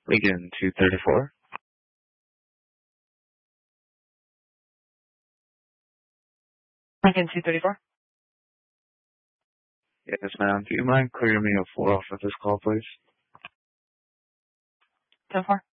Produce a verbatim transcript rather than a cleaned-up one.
Lincoln two thirty-four. Lincoln two thirty-four. Yes, ma'am. Do you mind clearing me a floor off of this call, please? ten four.